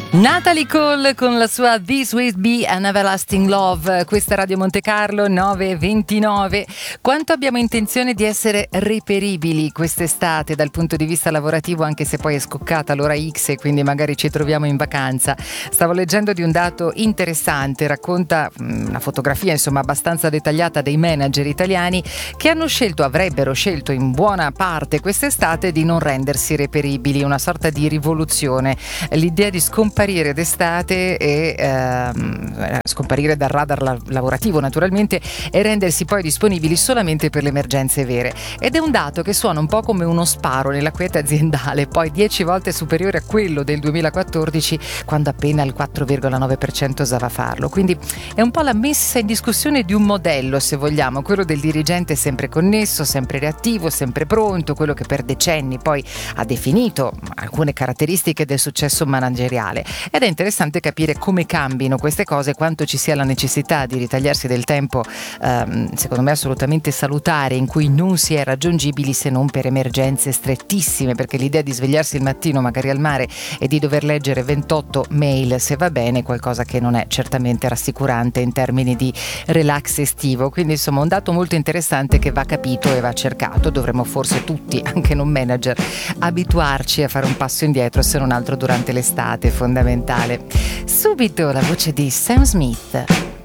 Natalie Cole con la sua This Will Be an Everlasting Love. Questa è Radio Monte Carlo 9:29. Quanto abbiamo intenzione di essere reperibili quest'estate dal punto di vista lavorativo, anche se poi è scoccata l'ora X e quindi magari ci troviamo in vacanza. Stavo leggendo di un dato interessante, racconta una fotografia insomma abbastanza dettagliata dei manager italiani che avrebbero scelto in buona parte quest'estate di non rendersi reperibili, una sorta di rivoluzione, l'idea di scomparire d'estate e scomparire dal radar lavorativo naturalmente e rendersi poi disponibili solamente per le emergenze vere. Ed è un dato che suona un po' come uno sparo nella quiete aziendale, poi 10 volte superiore a quello del 2014, quando appena il 4,9% osava farlo. Quindi è un po' la messa in discussione di un modello, se vogliamo, quello del dirigente sempre connesso, sempre reattivo, sempre pronto, quello che per decenni poi ha definito alcune caratteristiche del successo manageriale. Ed è interessante capire come cambino queste cose, quanto ci sia la necessità di ritagliarsi del tempo, secondo me assolutamente salutare, in cui non si è raggiungibili se non per emergenze strettissime, perché l'idea di svegliarsi il mattino magari al mare e di dover leggere 28 mail, se va bene, è qualcosa che non è certamente rassicurante in termini di relax estivo. Quindi insomma un dato molto interessante che va capito e va cercato. Dovremmo forse tutti, anche non manager, abituarci a fare un passo indietro, se non altro durante l'estate, fondamentale. Subito la voce di Sam Smith.